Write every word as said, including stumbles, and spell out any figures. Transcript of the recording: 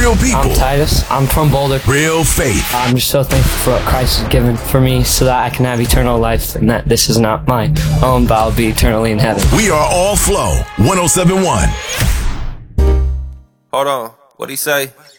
Real people. I'm Titus. I'm from Boulder. Real faith. I'm just so thankful for what Christ has given for me so that I can have eternal life and that this is not my own, but I'll be eternally in heaven. We are all Flow one oh seven point one. Hold on. What'd he say?